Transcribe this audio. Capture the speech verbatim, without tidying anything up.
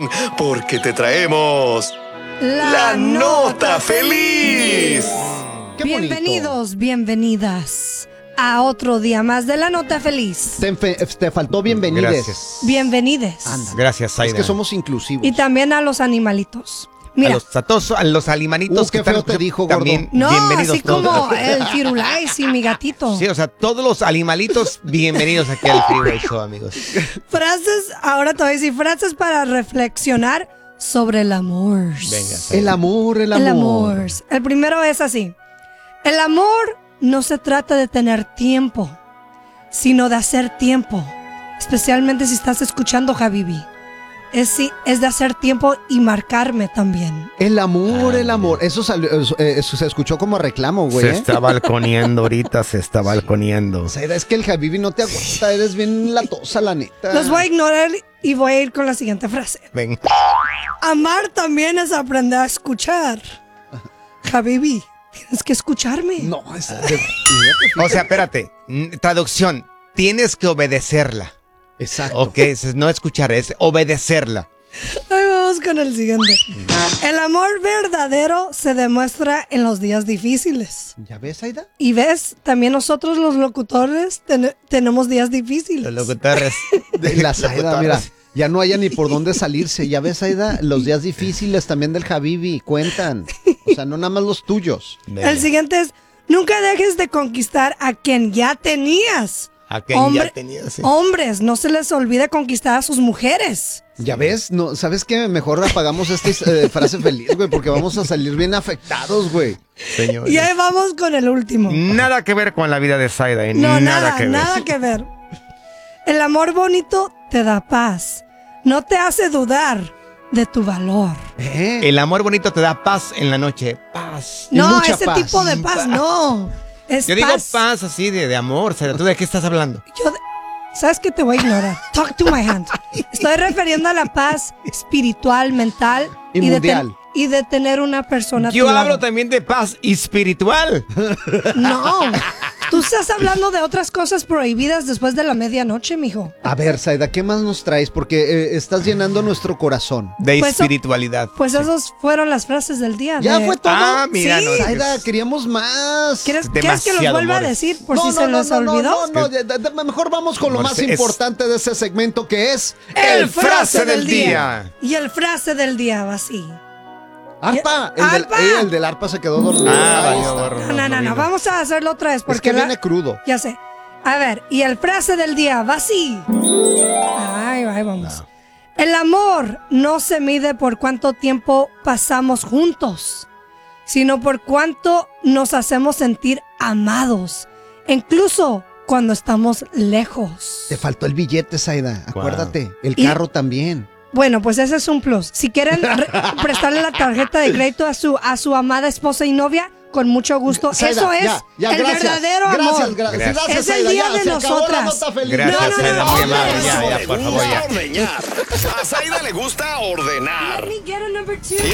Porque te traemos La, la nota feliz. Qué Bienvenidos, bienvenidas a otro día más de la nota feliz. Te, te faltó bienvenides. Gracias. Bienvenides. Anda. Gracias, Zaida. Es que somos inclusivos. Y también a los animalitos. A Mira, los, a todos, a los alimanitos Uh, que qué feo están te dijo, gordo. también no, bienvenidos así todos. como el Firulais y mi gatito. Sí, o sea, todos los animalitos bienvenidos aquí al Freeway Show, amigos. Frases, ahora te voy a decir frases para reflexionar sobre el amor. Venga. El amor, el amor. El amor. El primero es así. El amor no se trata de tener tiempo, sino de hacer tiempo. Especialmente si estás escuchando, Habibi. Es, sí, es de hacer tiempo y marcarme también. El amor, Ah, el amor. Eso, salió, eso, eso se escuchó como reclamo, güey. Se ¿eh? está balconeando ahorita, se está balconeando. O sea, es que el Habibi no te aguanta, eres bien latosa, la neta. Los voy a ignorar y voy a ir con la siguiente frase. Ven. Amar también es aprender a escuchar. Habibi, tienes que escucharme. No, es... de- O sea, espérate. mm, Traducción. Tienes que obedecerla. Exacto. Ok, es no escuchar, es obedecerla. Ahí vamos con el siguiente. El amor verdadero se demuestra en los días difíciles. ¿Ya ves, Aida? Y ves, también nosotros los locutores ten- tenemos días difíciles. Los locutores. De la Aida, mira. Ya no haya ni por dónde salirse. Ya ves, Aida, los días difíciles también del Habibi cuentan. O sea, no nada más los tuyos. El siguiente es, nunca dejes de conquistar a quien ya tenías. A quien Hombre- ya tenía, sí. Hombres, no se les olvide conquistar a sus mujeres. Ya ves, no, ¿sabes qué? Mejor apagamos esta eh, frase feliz, güey, porque vamos a salir bien afectados, güey. Señores. Y ahí vamos con el último. Nada que ver con la vida de Zaida, ¿eh? No, nada, nada, que ver. nada que ver. El amor bonito te da paz. No te hace dudar de tu valor. ¿Eh? El amor bonito te da paz en la noche. Paz. Y No, mucha ese paz. tipo de paz, no. Es Yo digo paz. paz así de, de amor, Zaida. ¿Tú de qué estás hablando? Yo de- ¿Sabes qué? Te voy a ignorar. Talk to my hand. Estoy refiriendo a la paz espiritual, mental Y de mundial. ten- y de tener una persona a Yo tu lado. hablo también de paz espiritual. No, tú estás hablando de otras cosas prohibidas después de la medianoche, mijo. A ver, Zaida, ¿qué más nos traes? Porque eh, estás llenando nuestro corazón. De Pues, espiritualidad. Pues esas fueron las frases del día. ¿Ya de- fue todo? Ah, mira, Sí. no, Zaida, queríamos más. ¿Quieres, ¿quieres que los demasiado vuelva a amor. decir por no, si no, se no, les no, olvidó? no, no, no, ya, ya, ya, mejor vamos con lo Amor, más es- importante de ese segmento que es... El frase del día. Y el frase del día va así. ¡Arpa! El, Del, ¡Arpa! eh, el del arpa se quedó dormido. Ah, Ahí valió está. gorro. No, no, no, no, vamos a hacerlo otra vez porque Es que la- viene crudo. Ya sé. A ver, y el frase del día va así. Ay, ay, vamos. El amor no se mide por cuánto tiempo pasamos juntos, sino por cuánto nos hacemos sentir amados, incluso cuando estamos lejos. Te faltó el billete, Zaida. Acuérdate. El Y- carro también. Bueno, pues ese es un plus. Si quieren re- prestarle la tarjeta de crédito a su, a su amada esposa y novia, con mucho gusto. Zaida, Eso es ya, ya, el gracias. verdadero Gracias, amor. gra- Gracias. gracias, Es el Zaida, día ya, de se acabó la nosotras. nota feliz. Gracias, No, no, Zaida, no, muy no, amable. no, Ya, Eso ya, le por gusta favor, ya. ordeñar. A Zaida le gusta ordenar. Let me get a number two.